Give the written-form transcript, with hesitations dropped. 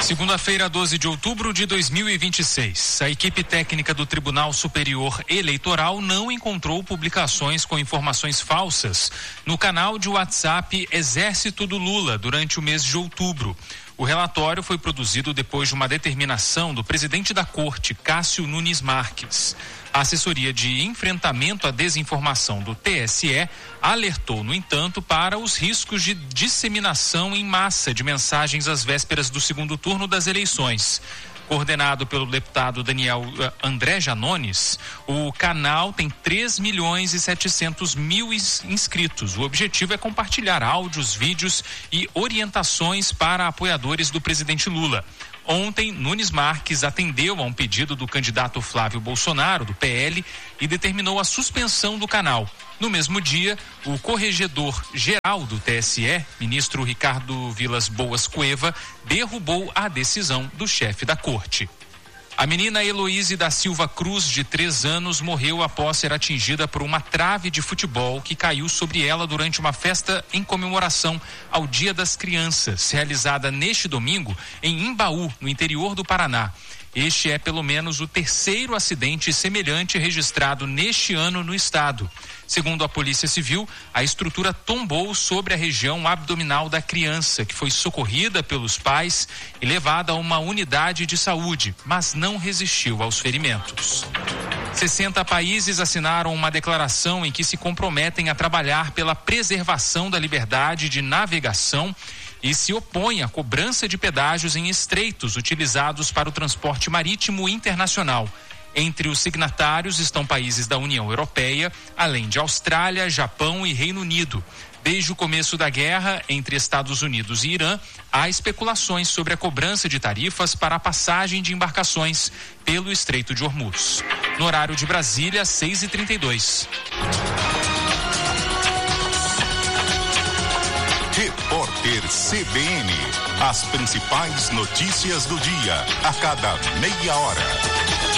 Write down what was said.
Segunda-feira, 12 de outubro de 2026. A equipe técnica do Tribunal Superior Eleitoral não encontrou publicações com informações falsas no canal de WhatsApp Exército do Lula durante o mês de outubro. O relatório foi produzido depois de uma determinação do presidente da Corte, Cássio Nunes Marques. A assessoria de enfrentamento à desinformação do TSE alertou, no entanto, para os riscos de disseminação em massa de mensagens às vésperas do segundo turno das eleições. Coordenado pelo deputado André Janones, o canal tem 3.700.000 inscritos. O objetivo é compartilhar áudios, vídeos e orientações para apoiadores do presidente Lula. Ontem, Nunes Marques atendeu a um pedido do candidato Flávio Bolsonaro, do PL, e determinou a suspensão do canal. No mesmo dia, o corregedor-geral do TSE, ministro Ricardo Vilas Boas Cueva, derrubou a decisão do chefe da corte. A menina Heloíse da Silva Cruz, de 3 anos, morreu após ser atingida por uma trave de futebol que caiu sobre ela durante uma festa em comemoração ao Dia das Crianças, realizada neste domingo em Imbaú, no interior do Paraná. Este é pelo menos o 3º acidente semelhante registrado neste ano no estado. Segundo a Polícia Civil, a estrutura tombou sobre a região abdominal da criança, que foi socorrida pelos pais e levada a uma unidade de saúde, mas não resistiu aos ferimentos. 60 países assinaram uma declaração em que se comprometem a trabalhar pela preservação da liberdade de navegação e se opõe à cobrança de pedágios em estreitos utilizados para o transporte marítimo internacional. Entre os signatários estão países da União Europeia, além de Austrália, Japão e Reino Unido. Desde o começo da guerra entre Estados Unidos e Irã, há especulações sobre a cobrança de tarifas para a passagem de embarcações pelo Estreito de Hormuz. No horário de Brasília, 6h32. Repórter CBN. As principais notícias do dia, a cada meia hora.